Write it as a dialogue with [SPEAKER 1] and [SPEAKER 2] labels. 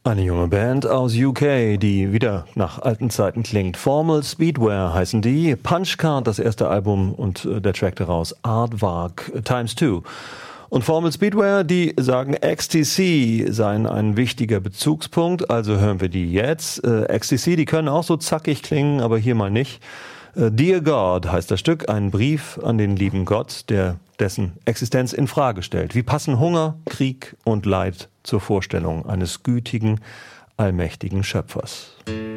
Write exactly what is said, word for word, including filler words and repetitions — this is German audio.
[SPEAKER 1] Eine junge Band aus U K, die wieder nach alten Zeiten klingt. Formal Speedwear heißen die. Punchcard, das erste Album, und äh, der Track daraus, Aardvark Times Two. Und Formal Speedwear, die sagen, X T C seien ein wichtiger Bezugspunkt, also hören wir die jetzt. Äh, X T C, die können auch so zackig klingen, aber hier mal nicht. Äh, Dear God heißt das Stück, ein Brief an den lieben Gott, der dessen Existenz in Frage stellt. Wie passen Hunger, Krieg und Leid zur Vorstellung eines gütigen, allmächtigen Schöpfers?